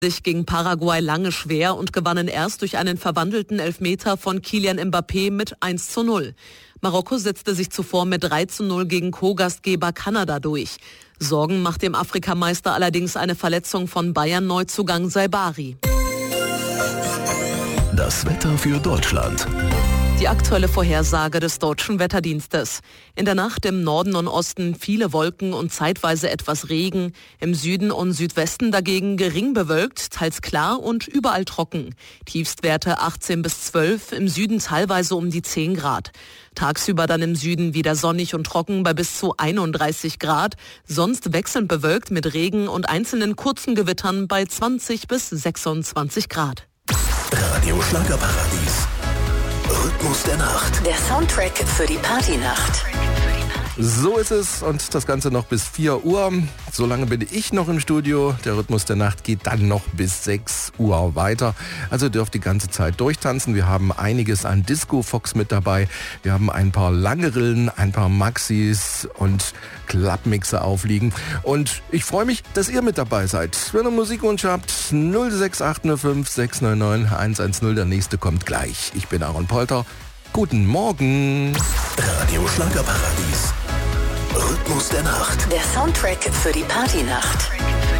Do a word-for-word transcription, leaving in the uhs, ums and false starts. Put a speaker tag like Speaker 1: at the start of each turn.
Speaker 1: sich gegen Paraguay lange schwer und gewannen erst durch einen verwandelten Elfmeter von Kylian Mbappé mit eins zu null. Marokko setzte sich zuvor mit drei zu null gegen Co-Gastgeber Kanada durch. Sorgen macht dem Afrikameister allerdings eine Verletzung von Bayern-Neuzugang Saibari.
Speaker 2: Das Wetter für Deutschland.
Speaker 1: Die aktuelle Vorhersage des Deutschen Wetterdienstes. In der Nacht im Norden und Osten viele Wolken und zeitweise etwas Regen. Im Süden und Südwesten dagegen gering bewölkt, teils klar und überall trocken. Tiefstwerte achtzehn bis zwölf, im Süden teilweise um die zehn Grad. Tagsüber dann im Süden wieder sonnig und trocken bei bis zu einunddreißig Grad. Sonst wechselnd bewölkt mit Regen und einzelnen kurzen Gewittern bei zwanzig bis sechsundzwanzig Grad.
Speaker 2: Radio Schlagerparadies. Rhythmus der Nacht.
Speaker 3: Der Soundtrack für die Partynacht.
Speaker 4: So ist es und das Ganze noch bis vier Uhr. So lange bin ich noch im Studio. Der Rhythmus der Nacht geht dann noch bis sechs Uhr weiter. Also dürft die ganze Zeit durchtanzen. Wir haben einiges an Disco-Fox mit dabei. Wir haben ein paar lange Rillen, ein paar Maxis und Clubmixer aufliegen. Und ich freue mich, dass ihr mit dabei seid. Wenn ihr Musikwunsch habt, null sechs acht null fünf sechs neun neun eins eins null. Der nächste kommt gleich. Ich bin Aaron Polter. Guten Morgen.
Speaker 2: Radio Schlagerparadies. Rhythmus der Nacht.
Speaker 3: Der Soundtrack für die Partynacht.